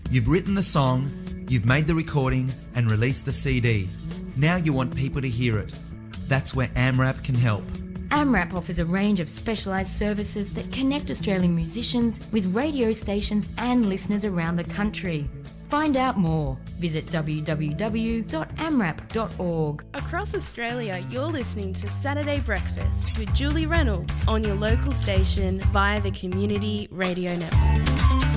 You've written the song, you've made the recording and released the CD. Now you want people to hear it. That's where AMRAP can help. AMRAP offers a range of specialised services that connect Australian musicians with radio stations and listeners around the country. Find out more. Visit www.amrap.org. Across Australia, you're listening to Saturday Breakfast with Julie Reynolds on your local station via the Community Radio Network.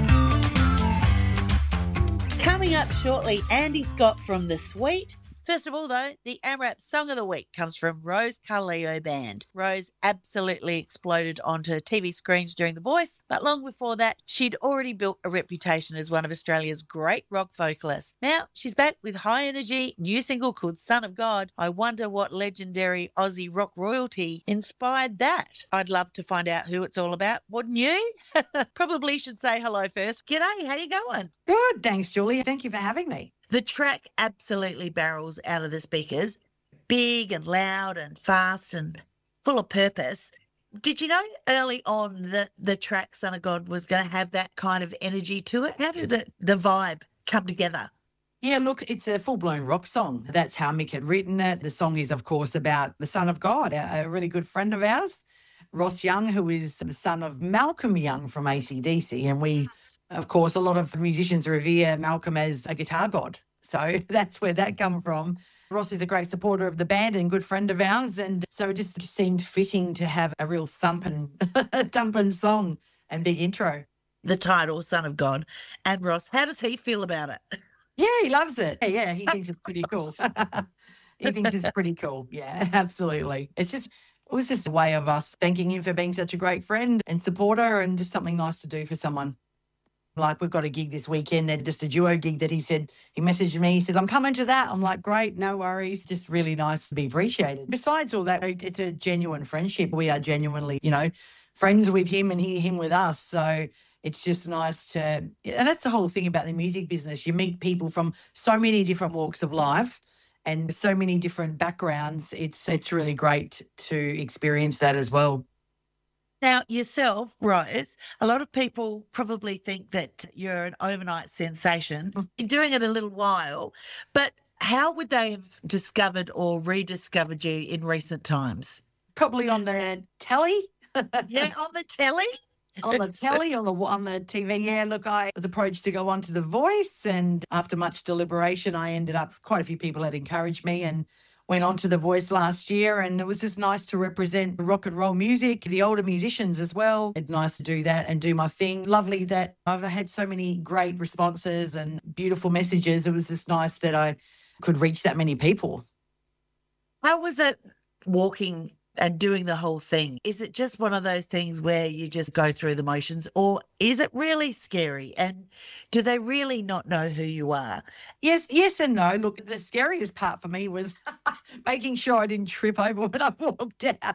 Coming up shortly, Andy Scott from The Sweet. First of all, though, the AMRAP Song of the Week comes from Rose Carleo Band. Rose absolutely exploded onto TV screens during The Voice, but long before that, she'd already built a reputation as one of Australia's great rock vocalists. Now, she's back with high energy, new single called Son of God. I wonder what legendary Aussie rock royalty inspired that. I'd love to find out who it's all about, wouldn't you? Probably should say hello first. G'day, how you going? Good, thanks, Julie. Thank you for having me. The track absolutely barrels out of the speakers, big and loud and fast and full of purpose. Did you know early on that the track Son of God was going to have that kind of energy to it? How did the vibe come together? Yeah, look, it's a full-blown rock song. That's how Mick had written it. The song is, of course, about the Son of God, a really good friend of ours, Ross Young, who is the son of Malcolm Young from AC/DC. And we, of course, a lot of musicians revere Malcolm as a guitar god. So that's where that come from. Ross is a great supporter of the band and good friend of ours. And so it just seemed fitting to have a real thumping song and big intro. The title, Son of God. And Ross, how does he feel about it? Yeah, he loves it. Yeah, he thinks it's pretty cool. He thinks it's pretty cool. Yeah, absolutely. It was just a way of us thanking him for being such a great friend and supporter and just something nice to do for someone. Like we've got a gig this weekend, just a duo gig that he messaged me, he says, I'm coming to that. I'm like, great, no worries. Just really nice to be appreciated. Besides all that, it's a genuine friendship. We are genuinely, friends with him and him with us. So it's just nice and that's the whole thing about the music business. You meet people from so many different walks of life and so many different backgrounds. It's really great to experience that as well. Now, yourself, Rose, a lot of people probably think that you're an overnight sensation. You're doing it a little while, but how would they have discovered or rediscovered you in recent times? Probably on the telly. Yeah, on the telly? On the telly, on the TV. Yeah, look, I was approached to go on to The Voice, and after much deliberation, I ended up, quite a few people had encouraged me and went on to The Voice last year, and it was just nice to represent rock and roll music, the older musicians as well. It's nice to do that and do my thing. Lovely that I've had so many great responses and beautiful messages. It was just nice that I could reach that many people. How was it walking and doing the whole thing? Is it just one of those things where you just go through the motions, or is it really scary? And do they really not know who you are? Yes and no. Look, the scariest part for me was making sure I didn't trip over when I walked out.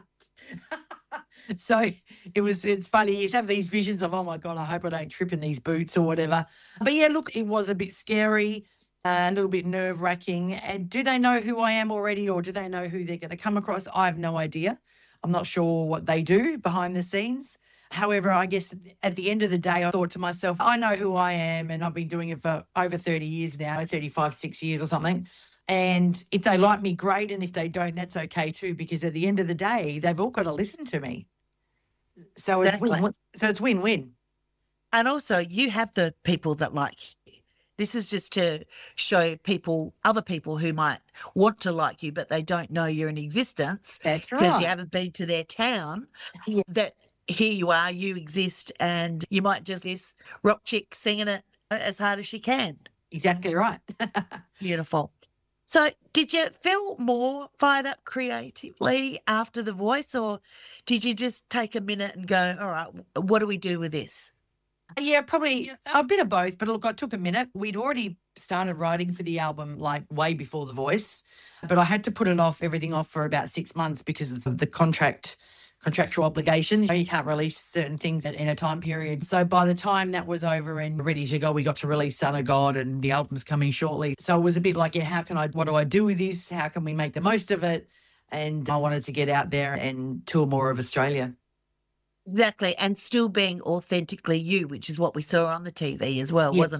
So it's funny. You have these visions of, oh my God, I hope I don't trip in these boots or whatever. But yeah, look, it was a bit scary. A little bit nerve-wracking. And do they know who I am already, or do they know who they're going to come across? I have no idea. I'm not sure what they do behind the scenes. However, I guess at the end of the day, I thought to myself, I know who I am, and I've been doing it for over 30 years now, 6 years or something. And if they like me, great. And if they don't, that's okay too, because at the end of the day, they've all got to listen to me. So it's win-win. And also, you have the people that like you. This is just to show other people who might want to like you, but they don't know you're in existence. That's right. Because you haven't been to their town. Yeah. That here you are, you exist, and you might just this rock chick singing it as hard as she can. Exactly right. Beautiful. So did you feel more fired up creatively after The Voice, or did you just take a minute and go, all right, what do we do with this? Yeah, probably a bit of both. But look, I took a minute. We'd already started writing for the album like way before The Voice, but I had to put everything off for about 6 months because of the contractual obligations. You can't release certain things in a time period. So by the time that was over and ready to go, we got to release Son of God, and the album's coming shortly. So it was a bit like, yeah, what do I do with this? How can we make the most of it? And I wanted to get out there and tour more of Australia. Exactly, and still being authentically you, which is what we saw on the TV as well, Yes. wasn't it?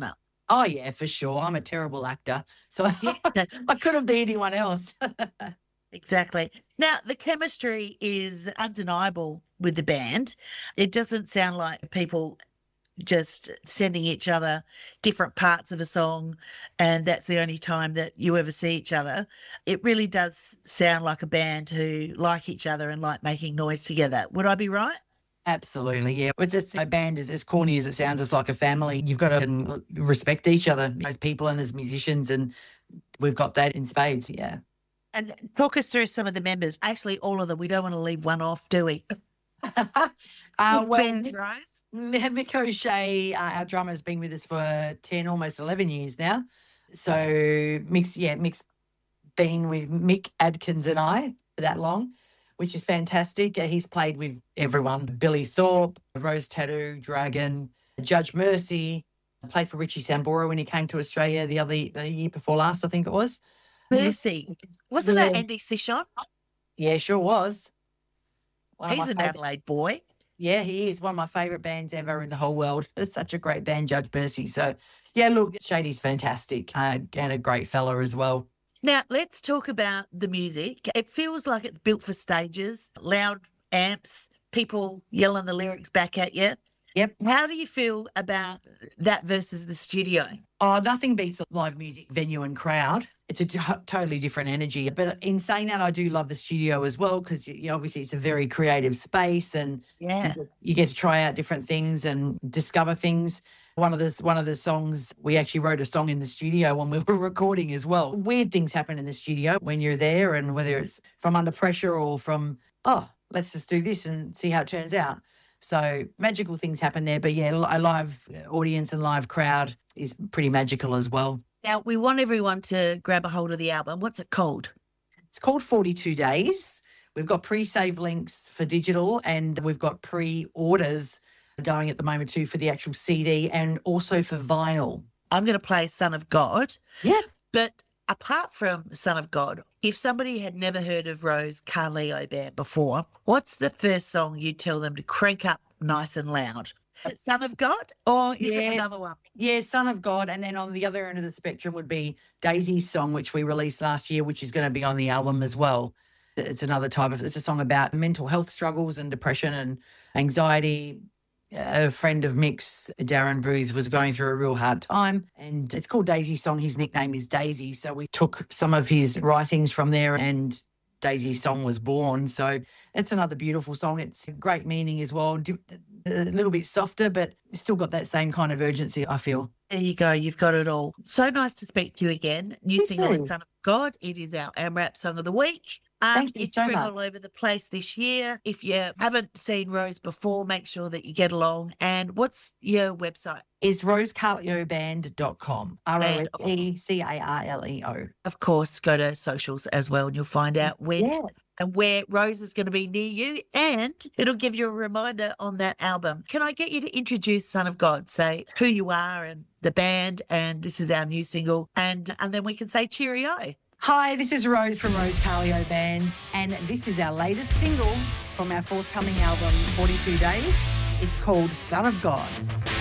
Oh, yeah, for sure. I'm a terrible actor. So Yeah, I couldn't be anyone else. exactly. Now, the chemistry is undeniable with the band. It doesn't sound like people just sending each other different parts of a song and that's the only time that you ever see each other. It really does sound like a band who like each other and like making noise together. Would I be right? Absolutely, yeah. It's just a band is as corny as it sounds. It's like a family. You've got to respect each other as people and as musicians, and we've got that in spades. Yeah. And talk us through some of the members. Actually, all of them. We don't want to leave one off, do we? Well, Ben Rose. Mick O'Shea, our drummer, has been with us for 10, almost 11 years now. So Mick's been with Mick Adkins and I for that long, which is fantastic. He's played with everyone: Billy Thorpe, Rose Tattoo, Dragon, Judge Mercy. Played for Richie Sambora when he came to Australia the year before last, I think it was. Mercy. Wasn't that Andy Sishon? Yeah, sure was. He's an Adelaide boy. Yeah, he is one of my favourite bands ever in the whole world. It's such a great band, Judge Mercy. So, yeah, look, Shady's fantastic and a great fella as well. Now, let's talk about the music. It feels like it's built for stages, loud amps, people yelling the lyrics back at you. Yep. How do you feel about that versus the studio? Oh, nothing beats a live music venue and crowd. It's a totally different energy. But in saying that, I do love the studio as well because obviously it's a very creative space and you get to try out different things and discover things. One of the songs, we actually wrote a song in the studio when we were recording as well. Weird things happen in the studio when you're there, and whether it's from under pressure or from, let's just do this and see how it turns out. So magical things happen there. But yeah, a live audience and live crowd is pretty magical as well. Now, we want everyone to grab a hold of the album. What's it called? It's called 42 Days. We've got pre-save links for digital and we've got pre-orders going at the moment too for the actual CD and also for vinyl. I'm going to play Son of God. Yeah. But apart from Son of God, if somebody had never heard of Rose Carleo Band before, what's the first song you tell them to crank up nice and loud? Is it Son of God or is it another one? Yeah, Son of God. And then on the other end of the spectrum would be Daisy's song, which we released last year, which is going to be on the album as well. It's a song about mental health struggles and depression and anxiety. A friend of Mick's, Darren Booth, was going through a real hard time and it's called Daisy's song. His nickname is Daisy. So we took some of his writings from there and Daisy's song was born. So it's another beautiful song. It's great meaning as well. A little bit softer, but it's still got that same kind of urgency, I feel. There you go. You've got it all. So nice to speak to you again. New single, Son of God. It is our AMRAP Song of the Week. Thank you it's so been much. all over the place this year. If you haven't seen Rose before, make sure that you get along. And what's your website? Is rosecarleoband.com. ROSECARLEO. Of course, go to socials as well and you'll find out when and where Rose is going to be near you, and it'll give you a reminder on that album. Can I get you to introduce Son of God? Say who you are and the band, and this is our new single, and then we can say cheerio. Hi, this is Rose from Rose Carleo Band, and this is our latest single from our forthcoming album, 42 Days. It's called Son of God.